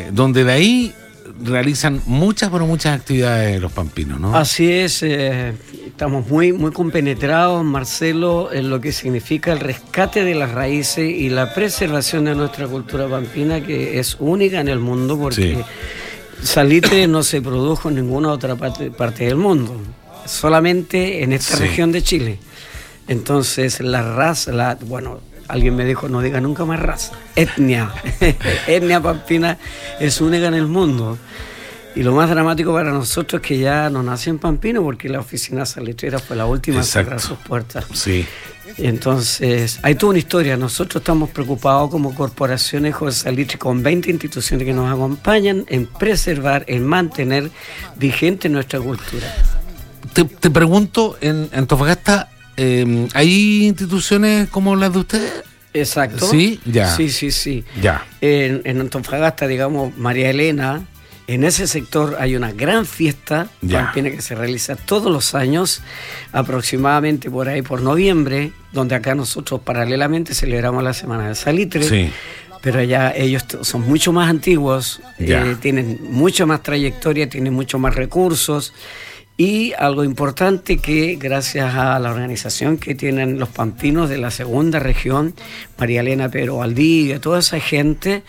donde de ahí realizan muchas actividades los pampinos, ¿no? Así es, estamos muy compenetrados, Marcelo, en lo que significa el rescate de las raíces y la preservación de nuestra cultura pampina, que es única en el mundo, porque salitre no se produjo en ninguna otra parte del mundo, solamente en esta región de Chile. Entonces la raza, alguien me dijo, no diga nunca más raza, etnia pampina es única en el mundo. Y lo más dramático para nosotros es que ya no nace en Pampino, porque la oficina salitrera fue la última a cerrar sus puertas. Sí. Entonces, hay toda una historia. Nosotros estamos preocupados como corporaciones José Salitre, con 20 instituciones que nos acompañan en preservar, en mantener vigente nuestra cultura. Te pregunto, en Antofagasta, ¿hay instituciones como las de ustedes? Exacto. ¿Sí? Ya. Sí. Ya. En Antofagasta, digamos, María Elena, en ese sector hay una gran fiesta pampina que se realiza todos los años, aproximadamente por ahí por noviembre, donde acá nosotros paralelamente celebramos la Semana del Salitre. Sí. Pero allá ellos son mucho más antiguos, tienen mucha más trayectoria, tienen mucho más recursos. Y algo importante, que gracias a la organización que tienen los pampinos de la segunda región, María Elena Pedro Valdivia, toda esa gente,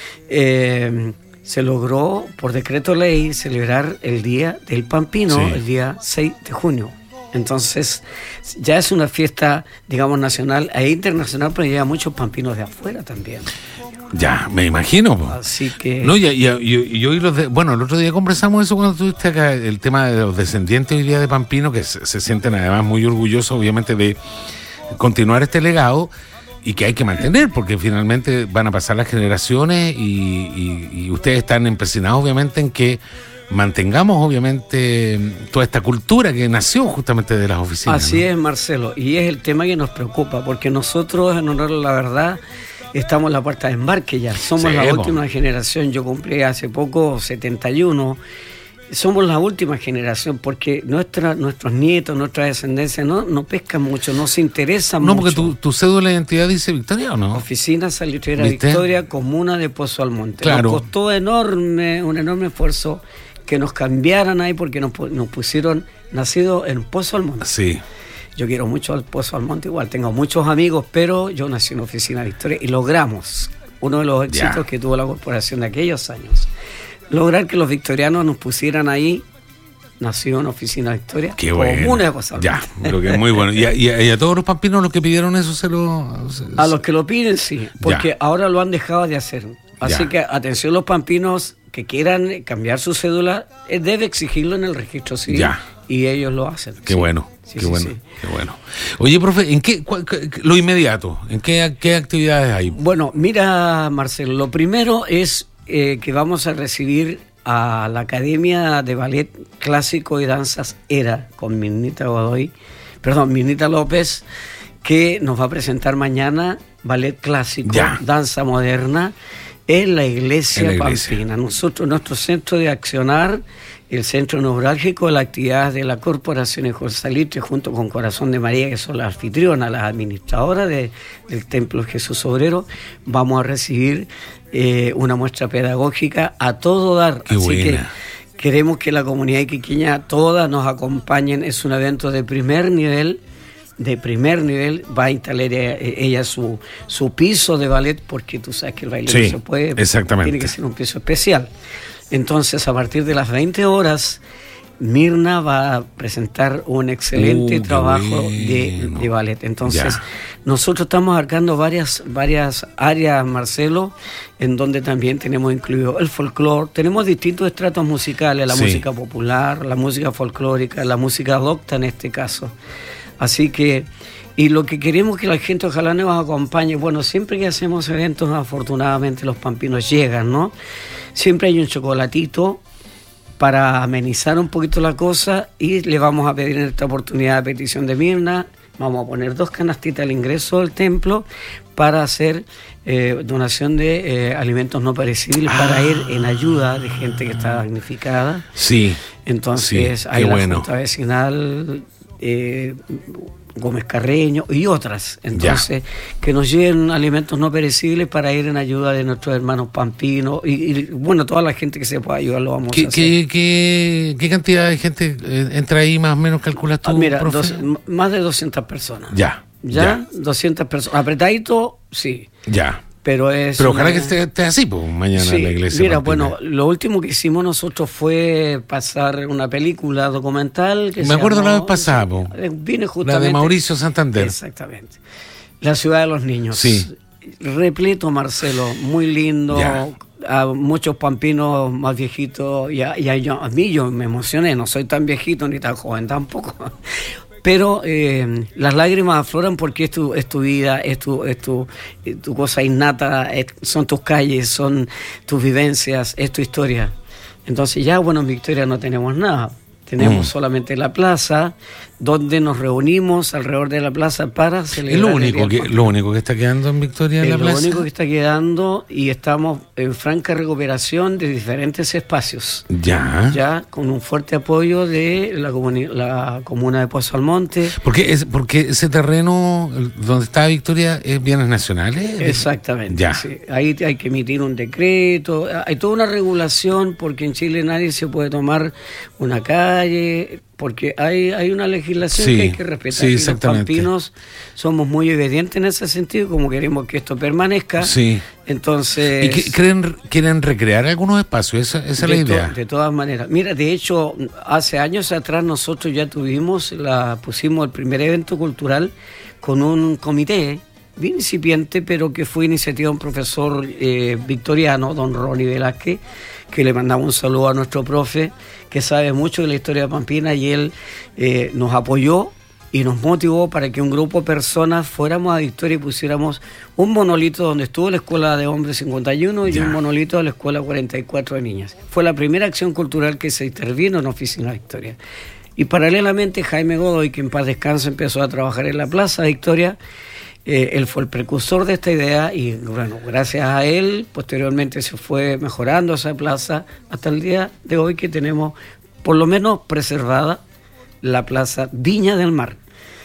se logró por decreto ley celebrar el Día del Pampino, el día 6 de junio. Entonces ya es una fiesta, digamos, nacional e internacional, pero lleva muchos pampinos de afuera también. Ya, me imagino. Así que... No, y hoy el otro día conversamos eso cuando estuviste acá, el tema de los descendientes hoy día de Pampino, que se sienten además muy orgullosos, obviamente, de continuar este legado, y que hay que mantener, porque finalmente van a pasar las generaciones y ustedes están empecinados, obviamente, en que mantengamos, obviamente, toda esta cultura que nació justamente de las oficinas. Así es, Marcelo, y es el tema que nos preocupa, porque nosotros, en honor a la verdad, estamos en la puerta de embarque ya. Somos la última generación. Yo cumplí hace poco 71. Somos la última generación, porque nuestros nietos, nuestra descendencia no pescan mucho, no se interesan mucho. No, porque tu cédula de identidad dice Victoria, ¿o no? Oficina Salitrera Victoria, comuna de Pozo Almonte. Claro. Nos costó un enorme esfuerzo que nos cambiaran ahí, porque nos pusieron nacido en Pozo Almonte. Sí. Yo quiero mucho al Pozo Almonte, igual tengo muchos amigos, pero yo nací en Oficina Victoria y logramos uno de los éxitos que tuvo la corporación de aquellos años. Lograr que los victorianos nos pusieran ahí, nació en Oficina Victoria. Qué bueno. Comuna de Pozo Almonte. Ya, creo que es muy bueno. Y a todos los pampinos los que pidieron eso a los que lo piden, sí, porque ahora lo han dejado de hacer. Así que atención, los pampinos que quieran cambiar su cédula, debe exigirlo en el registro civil. Y ellos lo hacen. Qué bueno. Qué bueno. Oye, profe, ¿en qué lo inmediato? ¿En qué actividades hay? Bueno, mira, Marcelo, lo primero es que vamos a recibir a la Academia de Ballet Clásico y Danzas ERA con Mirnita López, que nos va a presentar mañana ballet clásico, danza moderna, en la iglesia pampina. Nuestro centro de accionar, el centro neurálgico de la actividad de la Corporación José Salitre, junto con Corazón de María, que son las anfitrionas, las administradoras del Templo Jesús Obrero, vamos a recibir una muestra pedagógica a todo dar. Qué Así buena. Que queremos que la comunidad iquiqueña todas nos acompañen. Es un evento de primer nivel. Va a instalar ella su piso de ballet, porque tú sabes que el baile no se puede, tiene que ser un piso especial. Entonces, a partir de las 20 horas, Mirna va a presentar un excelente trabajo de ballet. Entonces, nosotros estamos abarcando varias áreas, Marcelo, en donde también tenemos incluido el folclore. Tenemos distintos estratos musicales, la música popular, la música folclórica, la música docta en este caso. Así que, y lo que queremos que la gente ojalá nos acompañe. Bueno, siempre que hacemos eventos, afortunadamente los pampinos llegan, ¿no? Siempre hay un chocolatito para amenizar un poquito la cosa, y le vamos a pedir en esta oportunidad, a petición de Mirna, vamos a poner 2 canastitas al ingreso del templo para hacer donación de alimentos no perecibles, para ir en ayuda de gente que está damnificada. Sí. Entonces, hay la Junta Vecinal Gómez Carreño y otras. Entonces, que nos lleven alimentos no perecibles para ir en ayuda de nuestros hermanos pampinos y bueno, toda la gente que se pueda ayudar lo vamos a hacer. ¿Qué cantidad de gente entra ahí más o menos, calculas tú, mira, profe? Más de 200 personas. Ya. 200 personas. Apretadito, sí. Ya. Pero ojalá que esté así, pues, mañana en la iglesia. Mira, Pamplina. bueno, lo último que hicimos nosotros fue pasar una película documental que me acuerdo la vez pasada, vine justamente. La de Mauricio Santander. Exactamente. La ciudad de los niños. Sí. Repleto, Marcelo, muy lindo. Ya. A muchos pampinos más viejitos y a mí yo me emocioné, no soy tan viejito ni tan joven tampoco. Pero las lágrimas afloran porque es tu vida, es tu cosa innata, son tus calles, son tus vivencias, es tu historia. Entonces ya, bueno, en Victoria no tenemos nada. Tenemos solamente la plaza, donde nos reunimos alrededor de la plaza para celebrar. Lo único que está quedando en Victoria en la plaza. Lo único que está quedando, y estamos en franca recuperación de diferentes espacios. Ya con un fuerte apoyo de la comuna de Pozo Almonte. Porque ese terreno donde está Victoria es bienes nacionales. Exactamente. Ya. Sí. Ahí hay que emitir un decreto. Hay toda una regulación porque en Chile nadie se puede tomar una calle, porque hay una legislación que hay que respetar. Sí, los pampinos somos muy obedientes en ese sentido, como queremos que esto permanezca. Sí. Entonces, ¿Y quieren recrear algunos espacios? Esa es la idea. De todas maneras. Mira, de hecho, hace años atrás nosotros ya pusimos el primer evento cultural con un comité bien incipiente, pero que fue iniciativa de un profesor victoriano, don Ronnie Velázquez, que le mandamos un saludo a nuestro profe, que sabe mucho de la historia de Pampina, y él nos apoyó y nos motivó para que un grupo de personas fuéramos a Victoria y pusiéramos un monolito donde estuvo la Escuela de Hombres 51 y un monolito de la Escuela 44 de Niñas. Fue la primera acción cultural que se intervino en Oficina Victoria. Y paralelamente Jaime Godoy, que en paz descanse, empezó a trabajar en la Plaza Victoria. Él fue el precursor de esta idea y bueno, gracias a él posteriormente se fue mejorando esa plaza hasta el día de hoy, que tenemos por lo menos preservada la Plaza Viña del Mar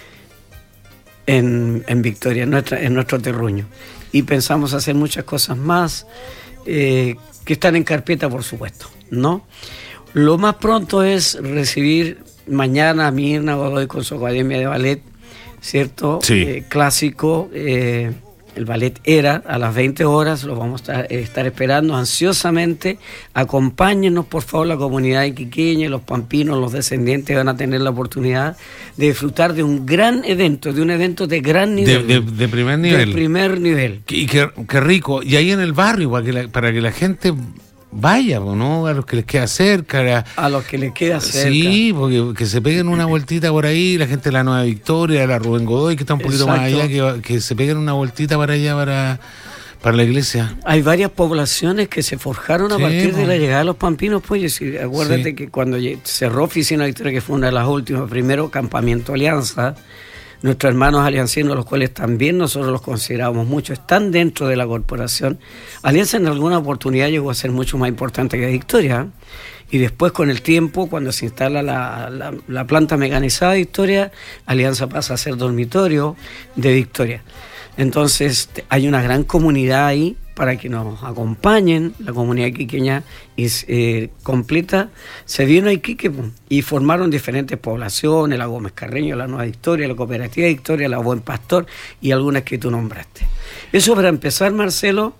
en Victoria, en nuestro terruño. Y pensamos hacer muchas cosas más que están en carpeta, por supuesto, ¿no? Lo más pronto es recibir mañana a Mirna Godoy con su Academia de Ballet, ¿cierto? Sí. Clásico, el ballet Era, a las 20 horas, lo vamos a estar esperando ansiosamente. Acompáñenos, por favor, la comunidad iquiqueña, los pampinos, los descendientes van a tener la oportunidad de disfrutar de un gran evento, de un evento de gran nivel. De primer nivel. De primer nivel. Y qué rico. Y ahí en el barrio, para que la gente vaya, ¿no? A los que les queda cerca. A los que les queda cerca. Sí, porque que se peguen una vueltita por ahí, la gente de la Nueva Victoria, de la Rubén Godoy, que está un poquito más allá, que se peguen una vueltita para allá, para la iglesia. Hay varias poblaciones que se forjaron a partir de la llegada de los pampinos, pues. Acuérdate que cuando cerró Oficina Victoria, que fue una de las últimas, primero Campamento Alianza, nuestros hermanos aliancinos, los cuales también nosotros los consideramos mucho, están dentro de la corporación. Alianza en alguna oportunidad llegó a ser mucho más importante que Victoria, y después con el tiempo, cuando se instala la planta mecanizada de Victoria, Alianza pasa a ser dormitorio de Victoria. Entonces hay una gran comunidad ahí para que nos acompañen. La comunidad iquiqueña completa se vino a Iquique y formaron diferentes poblaciones, la Gómez Carreño, la Nueva Victoria, la Cooperativa Victoria, la Buen Pastor y algunas que tú nombraste. Eso para empezar, Marcelo.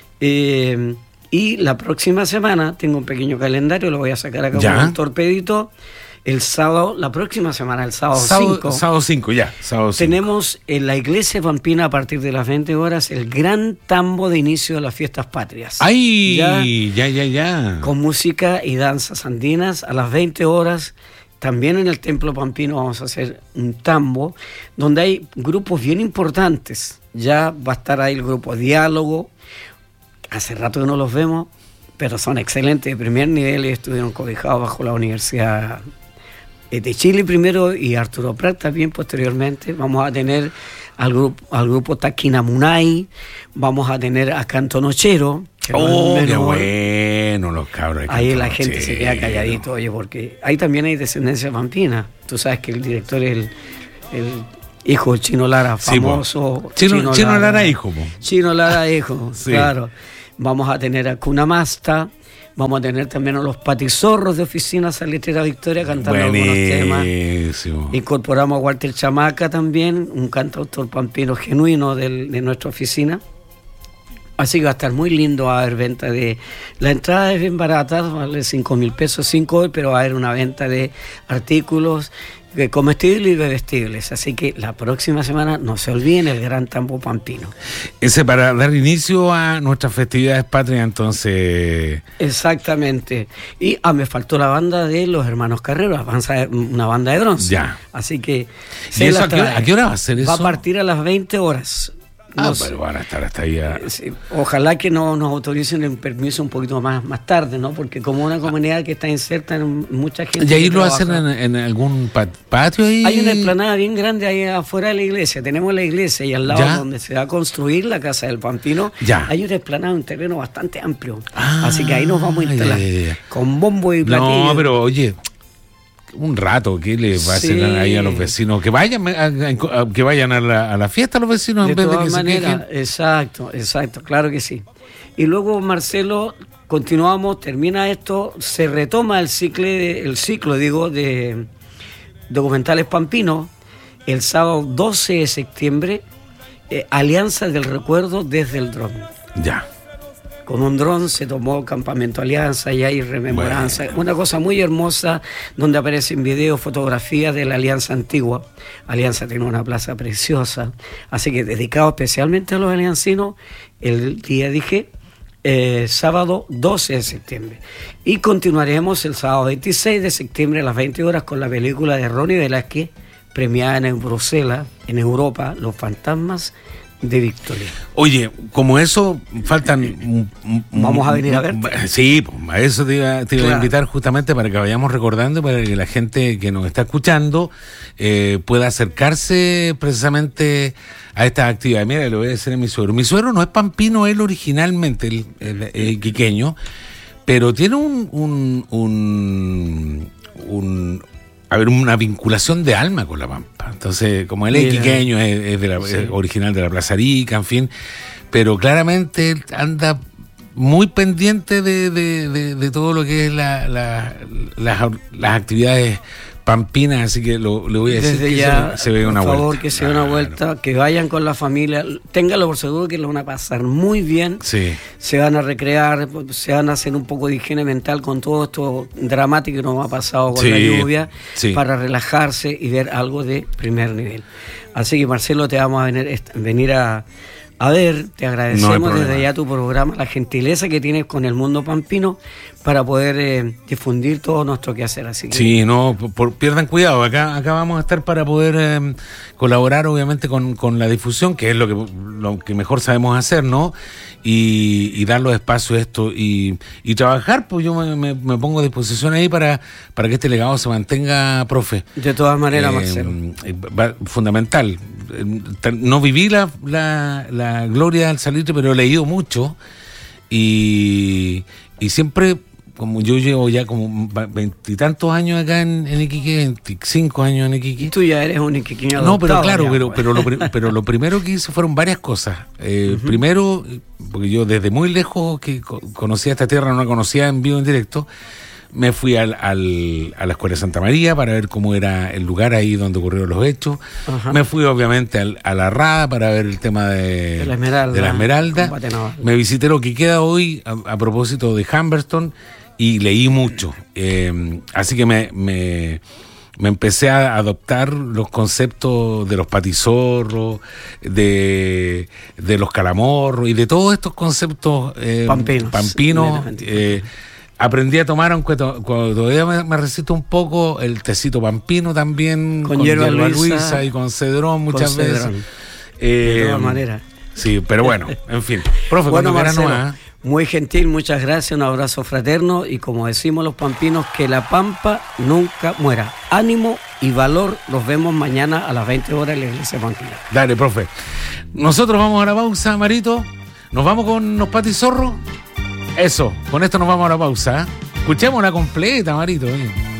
Y la próxima semana tengo un pequeño calendario, lo voy a sacar acá con un torpedito. El sábado, la próxima semana, el sábado 5. Sábado 5, tenemos en la iglesia Pampina, a partir de las 20 horas, el gran tambo de inicio de las fiestas patrias. ¡Ay! Ya. Con música y danzas andinas a las 20 horas. También en el Templo Pampino vamos a hacer un tambo, donde hay grupos bien importantes. Ya va a estar ahí el grupo Diálogo. Hace rato que no los vemos, pero son excelentes, de primer nivel, y estuvieron cobijados bajo la Universidad de Chile primero y Arturo Prat también posteriormente. Vamos a tener al grupo Taquinamunay, vamos a tener a Canto Nochero. ¡Qué bueno los cabros! Ahí la gente se queda calladito, oye, porque ahí también hay descendencia pampina. Tú sabes que el director es hijo de Chino Lara, famoso. Sí, Chino Lara hijo. Chino Lara hijo, sí. Claro. Vamos a tener a Cunamasta, vamos a tener también a los Patizorros de Oficina Salitera Victoria cantando algunos temas. Incorporamos a Walter Chamaca también, un cantautor pampino genuino de nuestra oficina. Así que va a estar muy lindo, va a haber venta de... La entrada es bien barata, vale 5.000 pesos, 5 hoy, pero va a haber una venta de artículos comestibles y bebestibles. Así que la próxima semana no se olviden el Gran Tambo Pampino. Ese para dar inicio a nuestras festividades patrias, entonces... Exactamente. Y me faltó la banda de los hermanos Carreros, una banda de bronce. Ya. Así que... ¿Y eso a qué hora va a ser eso? Va a partir a las 20 horas. Pero van a estar hasta ahí. Sí, ojalá que nos autoricen el permiso un poquito más tarde, ¿no? Porque como una comunidad que está inserta en mucha gente. ¿Y ahí lo hacen en algún patio ahí? Hay una explanada bien grande ahí afuera de la iglesia. Tenemos la iglesia y al lado donde se va a construir la Casa del Pampino, hay una explanada, un terreno bastante amplio. Así que ahí nos vamos a instalar con bombo y platillo. No, pero oye, un rato, ¿qué le va a hacer ahí a los vecinos? Que vayan a la fiesta los vecinos en vez de que se quejen. Exacto, claro que sí. Y luego, Marcelo, continuamos, termina esto, se retoma el ciclo de documentales pampinos el sábado 12 de septiembre, Alianza del Recuerdo desde el dron. Ya. Con un dron se tomó Campamento Alianza y hay rememoranza. Bueno. Una cosa muy hermosa donde aparecen videos, fotografías de la Alianza antigua. Alianza tiene una plaza preciosa. Así que dedicado especialmente a los aliancinos, el día sábado 12 de septiembre. Y continuaremos el sábado 26 de septiembre a las 20 horas con la película de Ronnie Velázquez, premiada en Bruselas, en Europa, Los Fantasmas de Victoria. Oye, como eso, faltan... Vamos a venir a verte. Sí, a eso te iba a invitar justamente para que vayamos recordando, para que la gente que nos está escuchando pueda acercarse precisamente a estas actividades. Mira, lo voy a decir a mi suegro. Mi suegro no es pampino, él originalmente, el quiqueño, pero tiene una vinculación de alma con la Pampa. Entonces, como él es quiqueño, es original de la Plaza Arica, en fin, pero claramente él anda muy pendiente de todo lo que es las actividades pampinas, así que le voy a decir desde que ya, se ve una vuelta. Por favor, que se dé una vuelta, que vayan con la familia, ténganlo por seguro que lo van a pasar muy bien, se van a recrear, se van a hacer un poco de higiene mental con todo esto dramático que nos ha pasado con la lluvia, para relajarse y ver algo de primer nivel. Así que, Marcelo, te vamos a venir a ver, te agradecemos desde ya tu programa, la gentileza que tienes con el mundo pampino para poder difundir todo nuestro quehacer. Así que... Sí, no, pierdan cuidado, acá vamos a estar para poder colaborar obviamente con la difusión, que es lo que mejor sabemos hacer, ¿no? Y dar los espacios a esto y trabajar, pues yo me pongo a disposición ahí para que este legado se mantenga, profe. De todas maneras, Marcelo. Fundamental. No viví la gloria del salitre, pero he leído mucho y siempre, como yo llevo ya como 20 y tantos años acá en Iquique, 25 años en Iquique. Y tú ya eres un iquiqueño adoptado. No, pero claro, ya, pero lo primero que hice fueron varias cosas. Primero, porque yo desde muy lejos que conocía esta tierra, no la conocía en vivo, en directo, me fui a la Escuela de Santa María para ver cómo era el lugar ahí donde ocurrieron los hechos. Me fui obviamente a la Rada para ver el tema de la Esmeralda. Me visité lo que queda hoy a propósito de Humberstone y leí mucho. Así que me empecé a adoptar los conceptos de los patizorros, de los calamorros y de todos estos conceptos pampinos. Aprendí a tomar, aunque todavía me resisto un poco, el tecito pampino también, con hierba Luisa y con cedrón muchas veces. De todas maneras. Sí, pero bueno, en fin. Profe, bueno, Marcelo, muy gentil, muchas gracias, un abrazo fraterno y como decimos los pampinos, que la Pampa nunca muera. Ánimo y valor, los vemos mañana a las 20 horas en la Iglesia Pampina. Dale, profe. Nosotros vamos a la pausa, Marito. Nos vamos con los patizorros. Eso, con esto nos vamos a la pausa. Escuchémosla completa, Marito.